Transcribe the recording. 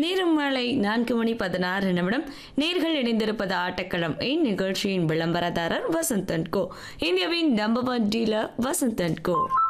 நேரம் மாலை 4:16 நேர்கள் இணைந்திருப்பது ஆட்டக்களம். இந்நிகழ்ச்சியின் விளம்பரதாரர் வசந்த் அண்ட் கோ, இந்தியாவின் number 1 dealer Vasanth and go.